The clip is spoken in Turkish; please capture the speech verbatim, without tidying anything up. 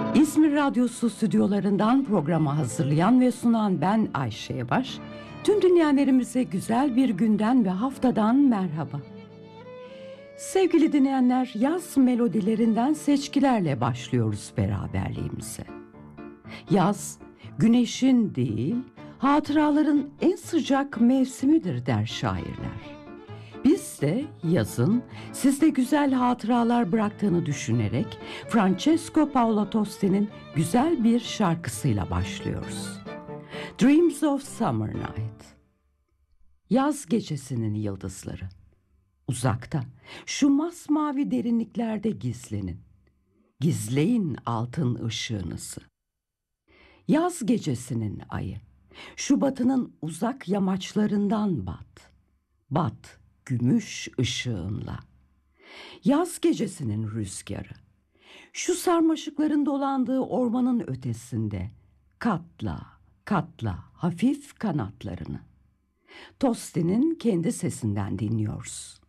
İzmir Radyosu stüdyolarından programı hazırlayan ve sunan ben Ayşe Yavaş. Tüm dinleyenlerimize güzel bir günden ve haftadan merhaba. Sevgili dinleyenler, yaz melodilerinden seçkilerle başlıyoruz beraberliğimize. Yaz, güneşin değil, hatıraların en sıcak mevsimidir der şairler. Biz de yazın sizde güzel hatıralar bıraktığını düşünerek Francesco Paolo Tosti'nin güzel bir şarkısıyla başlıyoruz. Dreams of Summer Night. Yaz gecesinin yıldızları. Uzakta, şu masmavi derinliklerde gizlenin. Gizleyin altın ışığınızı. Yaz gecesinin ayı, şu batının uzak yamaçlarından bat. Bat, gümüş ışığınla. Yaz gecesinin rüzgarı, şu sarmaşıkların dolandığı ormanın ötesinde katla, katla hafif kanatlarını. Tosti'nin kendi sesinden dinliyoruz.